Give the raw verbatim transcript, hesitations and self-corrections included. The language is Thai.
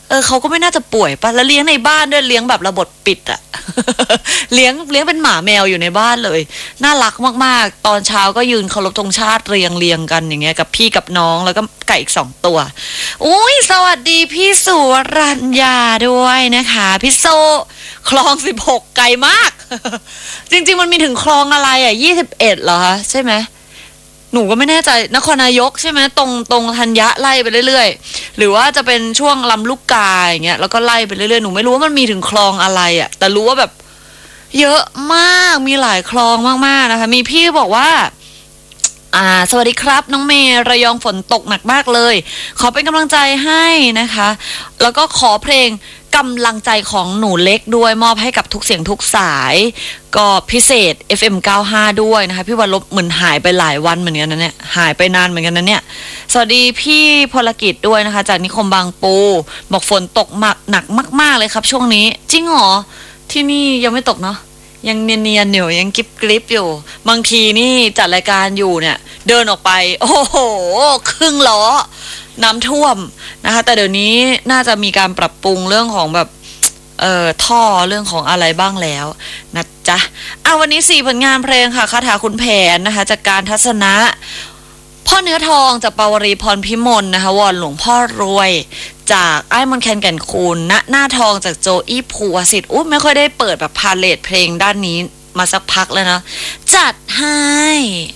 เออเขาก็ไม่น่าจะป่วยปะแล้วเลี้ยงในบ้านด้วยเลี้ยงแบบระบบปิดอะ เลี้ยงเลี้ยงเป็นหมาแมวอยู่ในบ้านเลยน่ารักมากๆตอนเช้าก็ยืนเคารพธงชาติเรียงเรียงกันอย่างเงี้ยกับพี่กับน้องแล้วก็ไก่อีกสองตัวอุ้ยสวัสดีพี่สุวรัญญาด้วยนะคะพี่โซคลองสิบหกไกลมาก จริงๆมันมีถึงคลองอะไรอ่ะยี่สิบเอ็ดเหรอคะใช่ไหมหนูก็ไม่แน่ใจนครนายกใช่ไหมตรงตรงธัญญะไล่ไปเรื่อยๆหรือว่าจะเป็นช่วงลำลูกกาอย่างเงี้ยแล้วก็ไล่ไปเรื่อยๆหนูไม่รู้ว่ามันมีถึงคลองอะไรอ่ะแต่รู้ว่าแบบเยอะมากมีหลายคลองมากๆนะคะมีพี่บอกว่าอ่าสวัสดีครับน้องเมย์ระยองฝนตกหนักมากเลยขอเป็นกำลังใจให้นะคะแล้วก็ขอเพลงกำลังใจของหนูเล็กด้วยมอบให้กับทุกเสียงทุกสายก็พิเศษ เอฟ เอ็ม เก้าสิบห้า ด้วยนะคะพี่วันลบเหมือนหายไปหลายวันเหมือนกันนะเนี่ยหายไปนานเหมือนกันนะเนี่ยสวัสดีพี่พลกิจด้วยนะคะจากนิคมบางปูบอกฝนตกหนักมากๆเลยครับช่วงนี้จริงเหรอที่นี่ยังไม่ตกเนาะยังเนียนๆอยู่ยังกริบกริบอยู่บางทีนี่จัดรายการอยู่เนี่ยเดินออกไปโอ้โหครึ่งล้อน้ำท่วมนะคะแต่เดี๋ยวนี้น่าจะมีการปรับปรุงเรื่องของแบบเอ่อท่อเรื่องของอะไรบ้างแล้วนะจ๊ะอ่ะวันนี้สี่ผลงานเพลงค่ะคาถาคุณแผนนะคะจากการทัศนะพ่อเนื้อทองจากปาวรีพรพิมลนะคะวอนหลวงพ่อรวยจากไอ้มนแคนแก่นคูณณหน้าทองจากโจอี้ภูวสิทธิ์อุ๊ยไม่ค่อยได้เปิดแบบพาเลทเพลงด้านนี้มาสักพักแล้วนะจัดให้